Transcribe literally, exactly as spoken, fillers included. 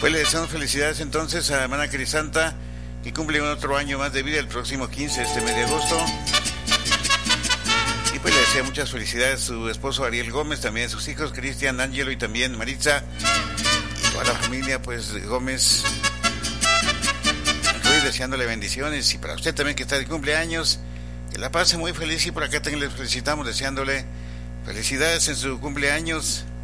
Pues le deseamos felicidades entonces a hermana Crisanta, que cumple un otro año más de vida el próximo quince de este mes de agosto. Y pues le desea muchas felicidades a su esposo Ariel Gómez, también a sus hijos Cristian, Ángelo y también Maritza, y toda la familia pues Gómez, estoy deseándole bendiciones. Y para usted también que está de cumpleaños, que la pase muy feliz, y por acá también les felicitamos deseándole felicidades en su cumpleaños.